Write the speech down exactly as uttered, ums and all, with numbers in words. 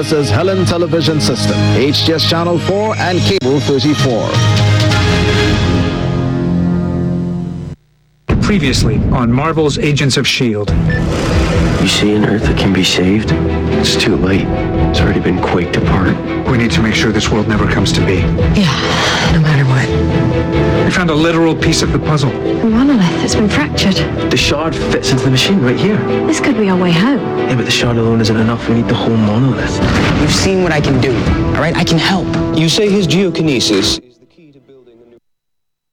Missus Helen television system, H T S Channel four and Cable thirty-four. Previously on Marvel's Agents of S H I E L D. You see an Earth that can be saved? It's too late. It's already been quaked apart. We need to make sure this world never comes to be. Yeah, no matter what. We found a literal piece of the puzzle. The monolith has been fractured. The shard fits into the machine right here. This could be our way home. Yeah, but the shard alone isn't enough. We need the whole monolith. You've seen what I can do, all right? I can help. You say his geokinesis